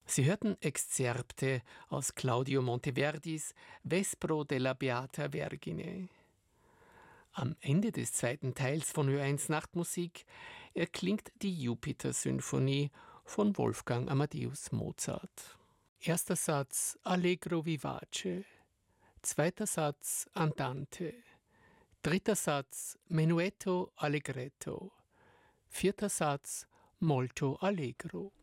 Sie hörten Exzerpte aus Claudio Monteverdis Vespro della Beata Vergine. Am Ende des zweiten Teils von Ö1 Nachtmusik erklingt die Jupiter-Symphonie von Wolfgang Amadeus Mozart. Erster Satz Allegro vivace, zweiter Satz Andante, dritter Satz Menuetto allegretto, vierter Satz Molto allegro.